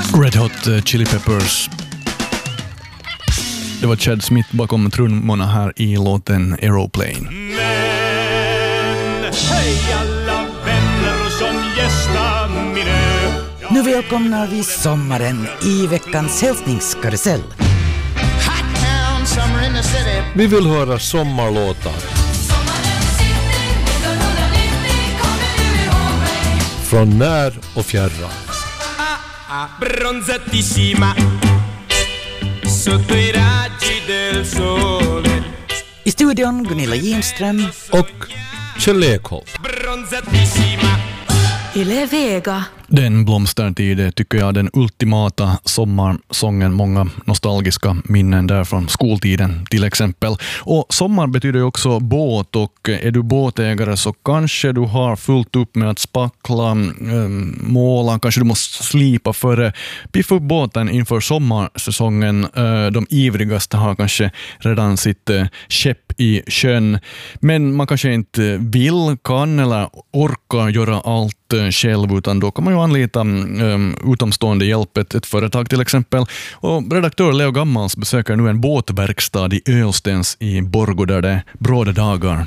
Red Hot Chili Peppers. Det var Chad Smith bakom trummorna här i låten Aeroplane. Men hej alla vänner som gästar min ö. Nu välkomnar vi sommaren i veckans hälsningskarusell. Vi vill höra sommarlåtar. Från när och fjärran. Bronzatissima sotto i raggi del sole. I studion Gunilla Jinström Och Kjell Ekholm. Bronzatissima. Yle Vega. Den blomstertid tycker jag den ultimata sommarsången, många nostalgiska minnen där från skoltiden till exempel. Och sommar betyder ju också båt, och är du båtägare så kanske du har fullt upp med att spackla, måla, kanske du måste slipa för piffa upp båten inför sommarsäsongen. De ivrigaste har kanske redan sitt skepp i sjön, men man kanske inte vill, kan eller orkar göra allt själv, utan då kan man ju anlita utomstående hjälp, ett företag till exempel. Och redaktör Leo Gammals besöker nu en båtverkstad i Ölstens i Borgå där det är bråda dagar.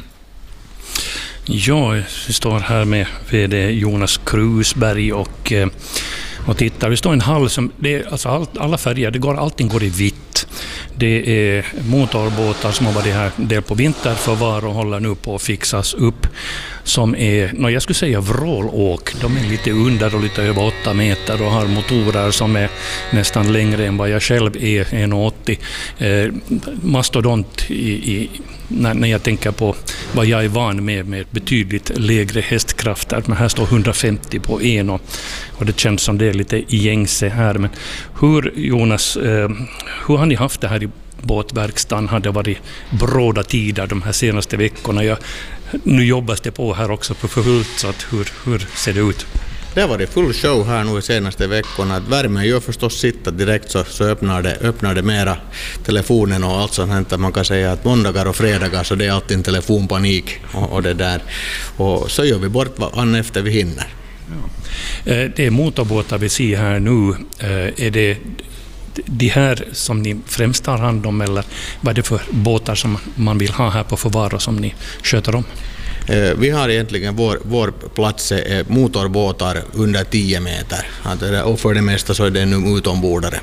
Ja, vi står här med vd Jonas Krusberg och tittar. Vi står i en hall som, det är alltså alla färger, allting går i vitt. Det är motorbåtar som har varit här del på vinterförvar och håller nu på att fixas upp, som är, jag skulle säga vrålåk. De är lite under och lite över 8 meter och har motorer som är nästan längre än vad jag själv är, 1,80. Mastodont när jag tänker på vad jag är van med betydligt lägre hästkrafter. Men här står 150 på en och det känns som det är lite gängse här. Men Jonas, hur har ni haft det här i båtverkstan? Har det varit bråda tider de här senaste veckorna? Nu jobbas det på här också på fullt, så att hur ser det ut? Det har varit full show här nu de senaste veckorna. Värmen gör förstås sitta direkt, så öppnar det mera telefonen och allt sånt här. Man kan säga att måndagar och fredagar så det är alltid en telefonpanik och det där. Och så gör vi bort vad efter vi hinner. Ja. Det är motorbåtar vi ser här nu. Är det de här som ni främst tar hand om, eller vad är det för båtar som man vill ha här på förvar och som ni sköter om? Vi har egentligen vår plats är motorbåtar under 10 meter. Och för det mesta så är det nu utombordare.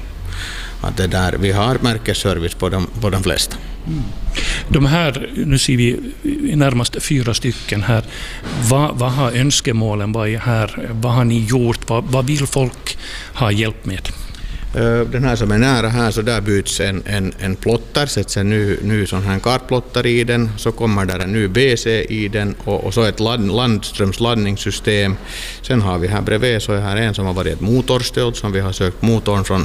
Vi har märkesservice på de flesta. Mm. De här, nu ser vi närmast 4 stycken här. Vad har önskemålen varit här? Vad har ni gjort? Vad vill folk ha hjälp med? Den här som är nära här, så där byts en plotter, sätts en ny sån här kartplotter i den, så kommer där en ny BC i den och så ett landströmsladdningssystem. Sen har vi här bredvid, så är här en som har varit ett motorstöd som vi har sökt motorn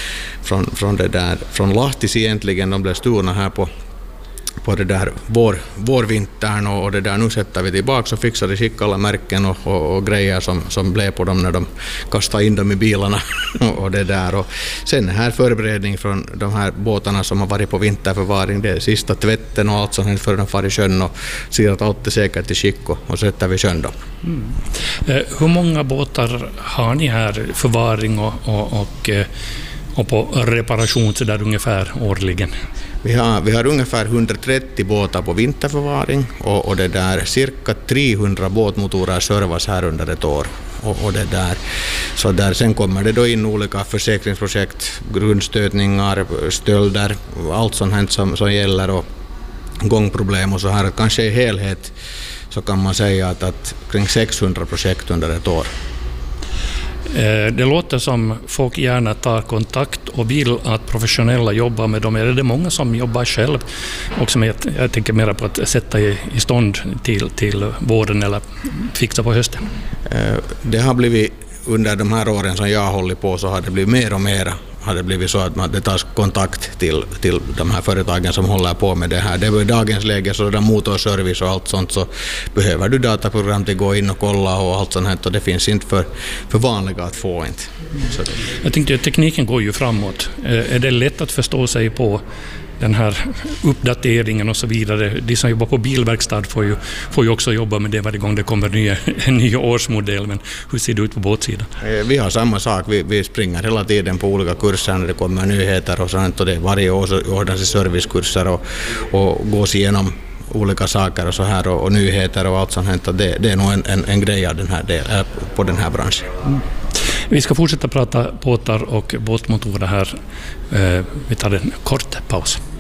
från Lahtis egentligen. De blev stulna här på det där vårvintern och det där, nu sätter vi tillbaka och fixar i skick alla märken och grejer som blev på dem när de kastade in dem i bilarna och det där. Och sen här förberedning från de här båtarna som har varit på vinterförvaring, det är sista tvätten och allt sånt här för de far i sjön och ser att allt är säkert i skick och sätter vi sjön då. Mm. Hur många båtar har ni här förvaring och på reparation så där ungefär årligen? Vi har ungefär 130 båtar på vinterförvaring och det där cirka 300 båtmotorer servas här under ett år. Och det där. Så där sen kommer det då in olika försäkringsprojekt, grundstötningar, stölder, allt sånt här som gäller och gångproblem och så här. Kanske i helhet så kan man säga att kring 600 projekt under ett år. Det låter som folk gärna tar kontakt och vill att professionella jobbar med dem. Är det många som jobbar själv också med, jag tänker mer på att sätta i stånd till våren eller fixa på hösten? Det har blivit under de här åren som jag har hållit på, så har det blivit mer och mer. Har det blivit så att det tas kontakt till de här företagen som håller på med det här. Det är i dagens läge, så där motorservice och allt sånt, så behöver du dataprogram till att gå in och kolla och allt sånt här, och det finns inte för vanliga att få inte. Jag tänkte att tekniken går ju framåt. Är det lätt att förstå sig på den här uppdateringen och så vidare. De som jobbar på bilverkstad får ju också jobba med det varje gång det kommer en ny årsmodell. Men hur ser det ut på båtsidan? Vi har samma sak. Vi springer hela tiden på olika kurser när det kommer nyheter och sånt. Och det varje år så ordnas servicekurser och gås igenom olika saker och så här och nyheter och allt sånt. Och det är nog en grej av den här på den här branschen. Vi ska fortsätta prata båtar och båtmotorer här. Vi tar en kort paus.